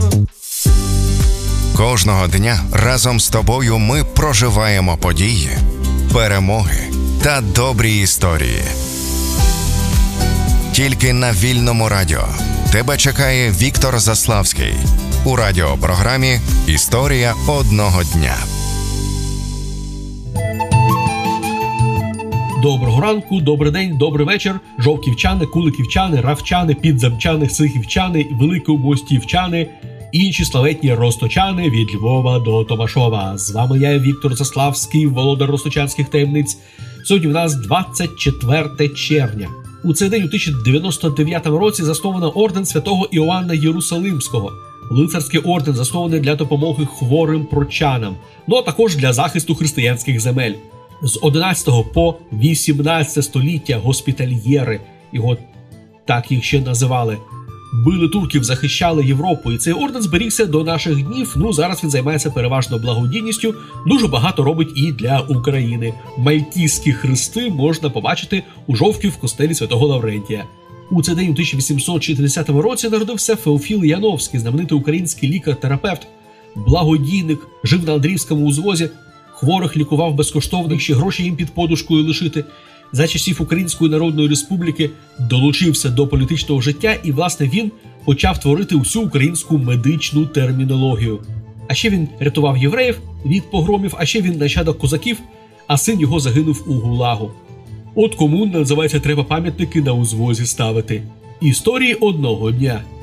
Кожного дня разом з тобою ми проживаємо події, перемоги та добрі історії. Тільки на Вільному радіо тебе чекає Віктор Заславський у радіопрограмі «Історія одного дня». Доброго ранку, добрий день, добрий вечір, жовківчани, куликівчани, равчани, підзамчани, сихівчани, великомостівчани, інші славетні росточани від Львова до Томашова. З вами я, Віктор Заславський, володар росточанських таємниць. Сьогодні в нас 24 червня. У цей день у 1099 році засновано орден святого Іоанна Єрусалимського. Лицарський орден заснований для допомоги хворим прочанам, а також для захисту християнських земель. З 11 по 18 століття госпітальєри, його так їх ще називали, били турків, захищали Європу, і цей орден зберігся до наших днів. Зараз він займається переважно благодійністю, дуже багато робить і для України. Мальтійські хрести можна побачити у Жовкві в костелі святого Лаврентія. У цей день у 1860 році народився Феофіл Яновський, знаменитий український лікар-терапевт, благодійник, жив на Андріївському узвозі, хворих лікував безкоштовно, ще гроші їм під подушкою лишити. За часів Української Народної Республіки долучився до політичного життя і, власне, він почав творити всю українську медичну термінологію. А ще він рятував євреїв від погромів, а ще він нащадок козаків, а син його загинув у ГУЛАГу. От кому, називається, треба пам'ятники на узвозі ставити. Історії одного дня.